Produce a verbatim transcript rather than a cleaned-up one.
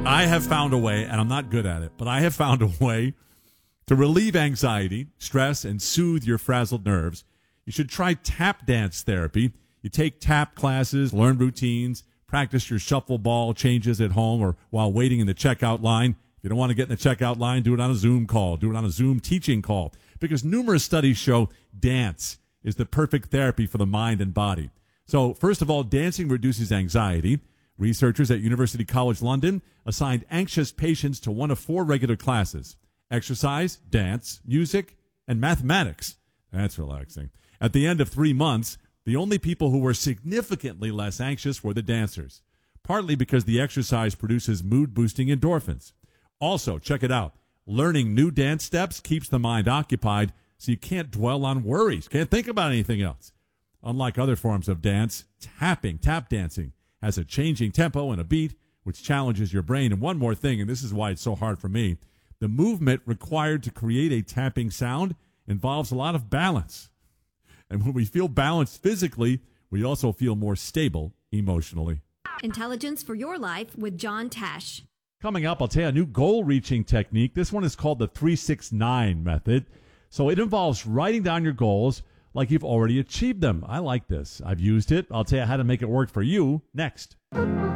I have found a way, and I'm not good at it, but I have found a way to relieve anxiety, stress, and soothe your frazzled nerves. You should try tap dance therapy. You take tap classes, learn routines, practice your shuffle ball changes at home or while waiting in the checkout line. If you don't want to get in the checkout line, do it on a Zoom call. Do it on a Zoom teaching call. Because numerous studies show dance is the perfect therapy for the mind and body. So, first of all, dancing reduces anxiety. Researchers at University College London assigned anxious patients to one of four regular classes: exercise, dance, music, and mathematics. That's relaxing. At the end of three months, the only people who were significantly less anxious were the dancers, partly because the exercise produces mood-boosting endorphins. Also, check it out. Learning new dance steps keeps the mind occupied, so you can't dwell on worries, can't think about anything else. Unlike other forms of dance, tapping, tap dancing, has a changing tempo and a beat, which challenges your brain. And one more thing, and this is why it's so hard for me, the movement required to create a tapping sound involves a lot of balance. And when we feel balanced physically, we also feel more stable emotionally. Intelligence for your life with John Tesh. Coming up, I'll tell you a new goal-reaching technique. This one is called the three six nine method. So it involves writing down your goals like you've already achieved them. I like this. I've used it. I'll tell you how to make it work for you next.